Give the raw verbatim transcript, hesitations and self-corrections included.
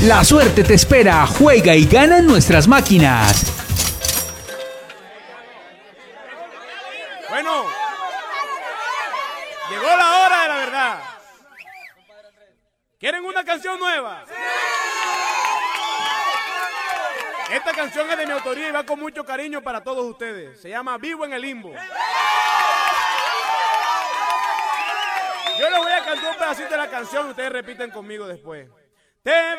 La suerte te espera, juega y gana en nuestras máquinas. Bueno, llegó la hora de la verdad. ¿Quieren una canción nueva? Esta canción es de mi autoría y va con mucho cariño para todos ustedes. Se llama Vivo en el Limbo. Yo les voy a cantar un pedacito de la canción y ustedes repiten conmigo después. Te